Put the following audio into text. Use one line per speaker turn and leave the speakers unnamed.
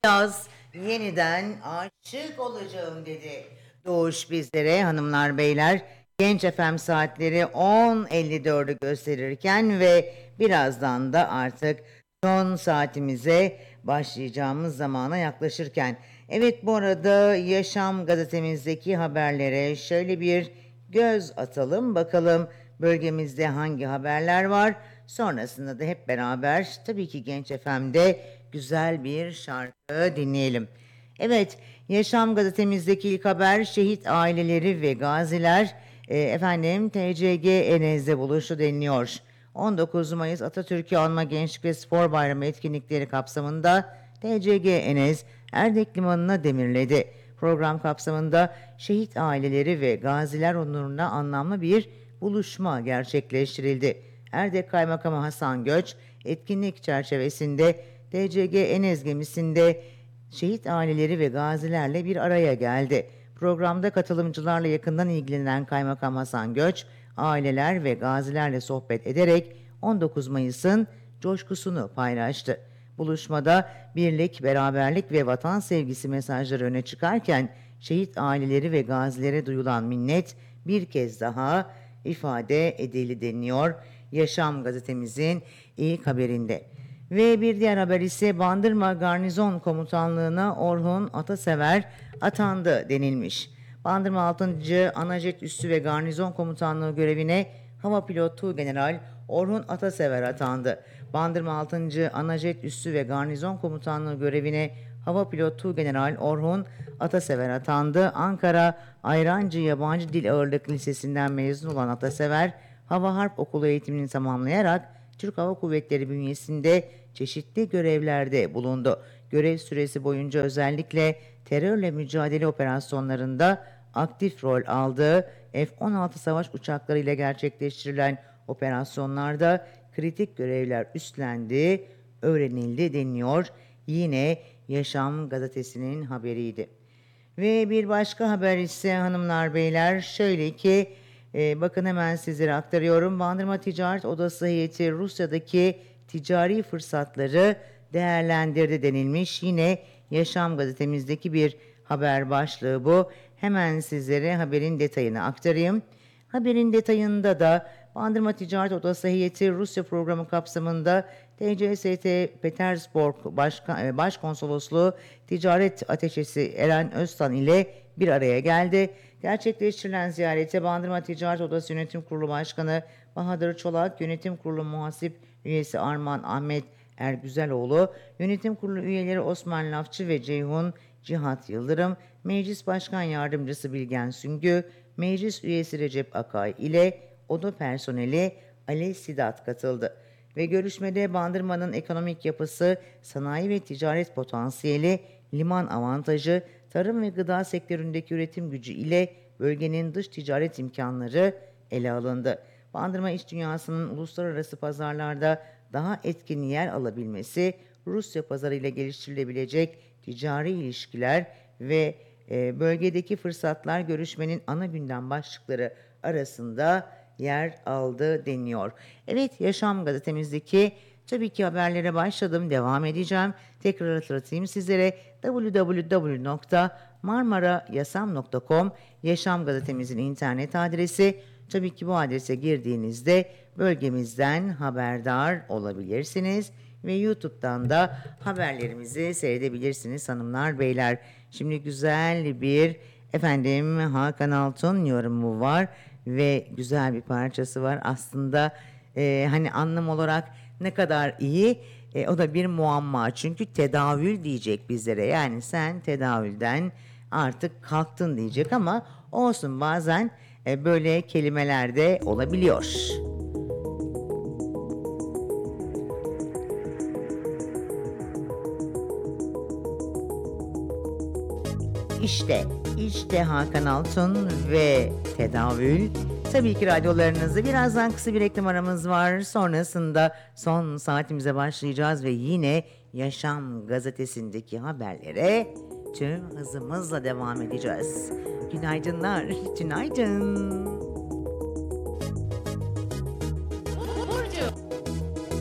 yaz yeniden aşık olacağım dedi. Doğuş bizlere hanımlar beyler. Genç FM saatleri 10.54'ü gösterirken ve birazdan da artık son saatimize başlayacağımız zamana yaklaşırken. Evet, bu arada Yaşam gazetemizdeki haberlere şöyle bir göz atalım bakalım bölgemizde hangi haberler var. Sonrasında da hep beraber tabii ki Genç FM'de güzel bir şarkı dinleyelim. Evet, Yaşam gazetemizdeki ilk haber şehit aileleri ve gaziler TCG Enes'de buluştu deniliyor. 19 Mayıs Atatürk'ü Anma Gençlik ve Spor Bayramı etkinlikleri kapsamında TCG Enes Erdek Limanı'na demirledi. Program kapsamında şehit aileleri ve gaziler onuruna anlamlı bir buluşma gerçekleştirildi. Erdek Kaymakamı Hasan Göç, etkinlik çerçevesinde TCG Enes gemisinde şehit aileleri ve gazilerle bir araya geldi. Programda katılımcılarla yakından ilgilenen Kaymakam Hasan Göç, aileler ve gazilerle sohbet ederek 19 Mayıs'ın coşkusunu paylaştı. Buluşmada birlik, beraberlik ve vatan sevgisi mesajları öne çıkarken şehit aileleri ve gazilere duyulan minnet bir kez daha ifade edildi deniliyor Yaşam gazetemizin ilk haberinde. Ve bir diğer haber ise Bandırma Garnizon Komutanlığı'na Orhun Atasever atandı denilmiş. Bandırma 6. Anajet Üssü ve Garnizon Komutanlığı görevine Hava Pilotu General Orhun Atasever atandı. Bandırma 6. Anajet Üssü ve Garnizon Komutanlığı görevine Hava Pilotu General Orhun Atasever atandı. Ankara Ayrancı Yabancı Dil Ağırlıklı Lisesi'nden mezun olan Atasever, Hava Harp Okulu eğitimini tamamlayarak Türk Hava Kuvvetleri bünyesinde çeşitli görevlerde bulundu. Görev süresi boyunca özellikle terörle mücadele operasyonlarında aktif rol aldığı F-16 savaş uçakları ile gerçekleştirilen operasyonlarda kritik görevler üstlendiği öğrenildi deniliyor. Yine Yaşam gazetesinin haberiydi. Ve bir başka haber ise hanımlar beyler şöyle ki bakın hemen sizlere aktarıyorum. Bandırma Ticaret Odası heyeti Rusya'daki ticari fırsatları değerlendirdi denilmiş. Yine Yaşam gazetemizdeki bir haber başlığı bu. Hemen sizlere haberin detayını aktarayım. Haberin detayında da Bandırma Ticaret Odası heyeti Rusya programı kapsamında TCST Petersburg Başkonsolosluğu Ticaret Ateşesi Eren Öztan ile bir araya geldi. Gerçekleştirilen ziyarete Bandırma Ticaret Odası Yönetim Kurulu Başkanı Bahadır Çolak, Yönetim Kurulu Muhasip Üyesi Arman Ahmet Ergüzeloğlu, Yönetim Kurulu üyeleri Osman Lafçı ve Ceyhun Cihat Yıldırım, Meclis Başkan Yardımcısı Bilgen Süngü, Meclis Üyesi Recep Akay ile oda personeli Ali Sidat katıldı. Ve görüşmede Bandırma'nın ekonomik yapısı, sanayi ve ticaret potansiyeli, liman avantajı, tarım ve gıda sektöründeki üretim gücü ile bölgenin dış ticaret imkanları ele alındı. Bandırma iş dünyasının uluslararası pazarlarda daha etkin yer alabilmesi, Rusya pazarı ile geliştirilebilecek ticari ilişkiler ve bölgedeki fırsatlar görüşmenin ana gündem başlıkları arasında yer aldı deniliyor. Evet, Yaşam gazetemizdeki tabii ki haberlere başladım, devam edeceğim. Tekrar hatırlatayım sizlere www.marmarayasam.com Yaşam gazetemizin internet adresi. Tabii ki bu adrese girdiğinizde bölgemizden haberdar olabilirsiniz ve YouTube'dan da haberlerimizi seyredebilirsiniz hanımlar beyler. Şimdi güzel bir Hakan Altun yorumu var ve güzel bir parçası var. Aslında hani anlam olarak ne kadar iyi o da bir muamma. Çünkü tedavül diyecek bizlere. Yani sen tedavülden artık kalktın diyecek ama olsun, bazen böyle kelimeler de olabiliyor. İşte Hakan Altun ve Tedavül. Tabii ki radyolarınızda birazdan kısa bir reklam aramız var. Sonrasında son saatimize başlayacağız ve yine Yaşam gazetesindeki haberlere tüm hızımızla devam edeceğiz. Günaydınlar, günaydın.